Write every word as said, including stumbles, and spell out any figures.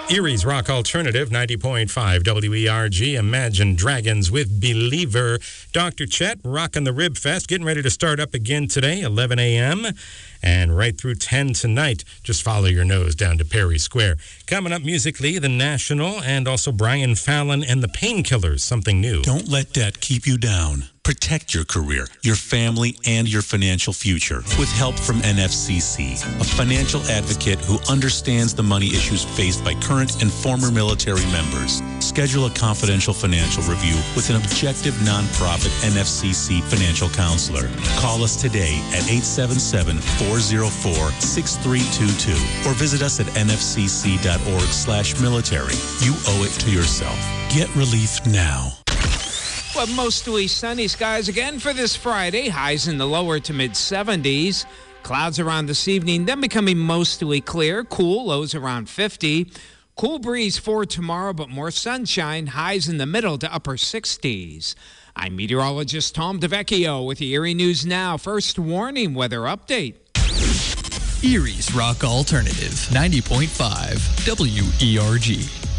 Erie's Rock Alternative, ninety point five W E R G. Imagine Dragons with Believer. Doctor Chet rocking the Rib Fest, getting ready to start up again today, eleven a.m. and right through ten tonight. Just follow your nose down to Perry Square. Coming up musically, The National and also Brian Fallon and the Painkillers, something new. Don't let debt keep you down. Protect your career, your family, and your financial future with help from N F C C, a financial advocate who understands the money issues faced by current and former military members. Schedule a confidential financial review with an objective nonprofit N F C C financial counselor. Call us today at eight seven seven, four oh four, six three two two or visit us at n f c c dot org slash military. You owe it to yourself. Get relief now. Well, mostly sunny skies again for this Friday. Highs in the lower to mid seventies. Clouds around this evening, then becoming mostly clear. Cool, lows around fifty. Cool breeze for tomorrow, but more sunshine. Highs in the middle to upper sixties. I'm meteorologist Tom DeVecchio with the Erie News Now. First warning weather update. Erie's Rock Alternative, ninety point five W E R G.